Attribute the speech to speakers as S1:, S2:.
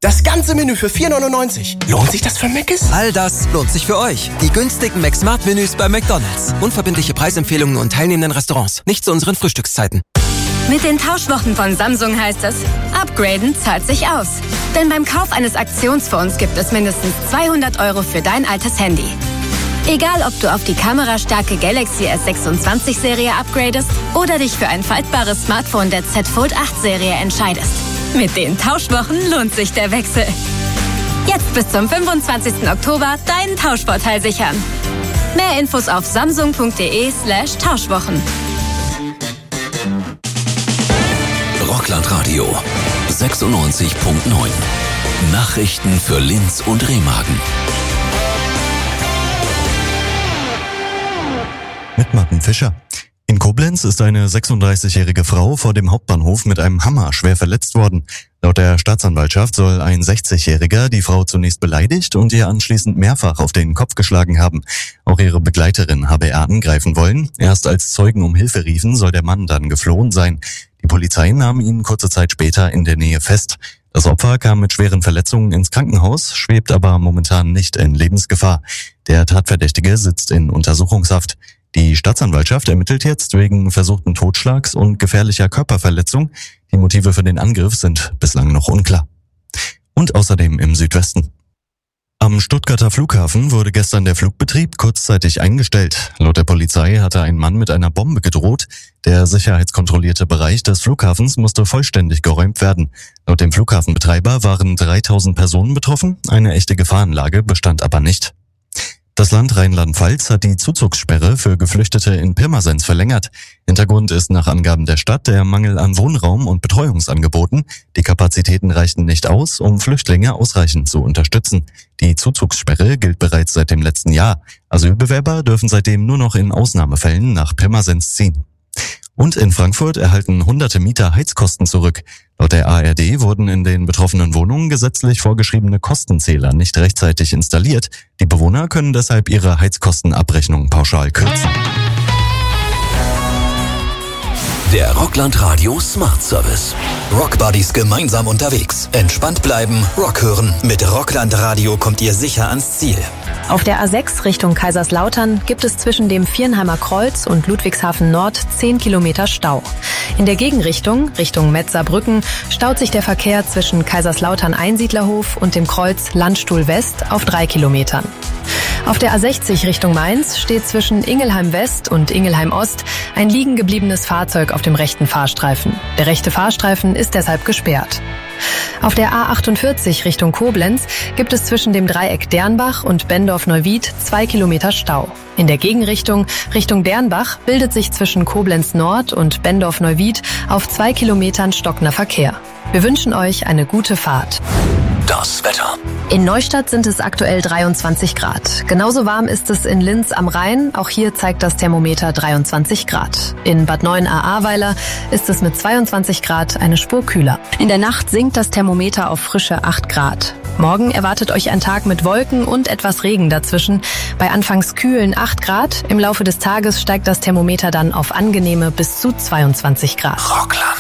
S1: Das ganze Menü für 4,99. Lohnt sich das für Mc's?
S2: All das lohnt sich für euch. Die günstigen McSmart-Menüs bei McDonald's. Unverbindliche Preisempfehlungen und teilnehmenden Restaurants. Nicht zu unseren Frühstückszeiten.
S3: Mit den Tauschwochen von Samsung heißt es, upgraden zahlt sich aus. Denn beim Kauf eines Aktionsphones gibt es mindestens 200 € für dein altes Handy. Egal, ob du auf die kamerastarke Galaxy S26-Serie upgradest oder dich für ein faltbares Smartphone der Z Fold 8-Serie entscheidest. Mit den Tauschwochen lohnt sich der Wechsel. Jetzt bis zum 25. Oktober deinen Tauschvorteil sichern. Mehr Infos auf samsung.de/Tauschwochen.
S4: Rockland Radio 96.9. Nachrichten für Linz und Remagen.
S5: Mit Martin Fischer. In Koblenz ist eine 36-jährige Frau vor dem Hauptbahnhof mit einem Hammer schwer verletzt worden. Laut der Staatsanwaltschaft soll ein 60-Jähriger die Frau zunächst beleidigt und ihr anschließend mehrfach auf den Kopf geschlagen haben. Auch ihre Begleiterin habe er angreifen wollen. Erst als Zeugen um Hilfe riefen, soll der Mann dann geflohen sein. Die Polizei nahm ihn kurze Zeit später in der Nähe fest. Das Opfer kam mit schweren Verletzungen ins Krankenhaus, schwebt aber momentan nicht in Lebensgefahr. Der Tatverdächtige sitzt in Untersuchungshaft. Die Staatsanwaltschaft ermittelt jetzt wegen versuchten Totschlags und gefährlicher Körperverletzung. Die Motive für den Angriff sind bislang noch unklar. Und außerdem im Südwesten. Am Stuttgarter Flughafen wurde gestern der Flugbetrieb kurzzeitig eingestellt. Laut der Polizei hatte ein Mann mit einer Bombe gedroht. Der sicherheitskontrollierte Bereich des Flughafens musste vollständig geräumt werden. Laut dem Flughafenbetreiber waren 3000 Personen betroffen. Eine echte Gefahrenlage bestand aber nicht. Das Land Rheinland-Pfalz hat die Zuzugssperre für Geflüchtete in Pirmasens verlängert. Hintergrund ist nach Angaben der Stadt der Mangel an Wohnraum und Betreuungsangeboten. Die Kapazitäten reichten nicht aus, um Flüchtlinge ausreichend zu unterstützen. Die Zuzugssperre gilt bereits seit dem letzten Jahr. Asylbewerber dürfen seitdem nur noch in Ausnahmefällen nach Pirmasens ziehen. Und in Frankfurt erhalten hunderte Mieter Heizkosten zurück. Laut der ARD wurden in den betroffenen Wohnungen gesetzlich vorgeschriebene Kostenzähler nicht rechtzeitig installiert. Die Bewohner können deshalb ihre Heizkostenabrechnung pauschal kürzen.
S4: Der Rockland Radio Smart Service. Rockbuddies gemeinsam unterwegs. Entspannt bleiben, Rock hören. Mit Rockland Radio kommt ihr sicher ans Ziel.
S6: Auf der A6 Richtung Kaiserslautern gibt es zwischen dem Viernheimer Kreuz und Ludwigshafen Nord 10 Kilometer Stau. In der Gegenrichtung, Richtung Metzerbrücken, staut sich der Verkehr zwischen Kaiserslautern-Einsiedlerhof und dem Kreuz Landstuhl West auf 3 Kilometern. Auf der A60 Richtung Mainz steht zwischen Ingelheim West und Ingelheim Ost ein liegen gebliebenes Fahrzeug auf dem rechten Fahrstreifen. Der rechte Fahrstreifen ist deshalb gesperrt. Auf der A48 Richtung Koblenz gibt es zwischen dem Dreieck Dernbach und Bendorf-Neuwied 2 Kilometer Stau. In der Gegenrichtung, Richtung Dernbach, bildet sich zwischen Koblenz Nord und Bendorf-Neuwied auf 2 Kilometern stockender Verkehr. Wir wünschen euch eine gute Fahrt.
S4: Das Wetter.
S6: In Neustadt sind es aktuell 23 Grad. Genauso warm ist es in Linz am Rhein. Auch hier zeigt das Thermometer 23 Grad. In Bad Neuenahr-Ahrweiler ist es mit 22 Grad eine Spur kühler. In der Nacht sinkt das Thermometer auf frische 8 Grad. Morgen erwartet euch ein Tag mit Wolken und etwas Regen dazwischen. Bei anfangs kühlen 8 Grad. Im Laufe des Tages steigt das Thermometer dann auf angenehme bis zu 22 Grad.
S4: Rockland.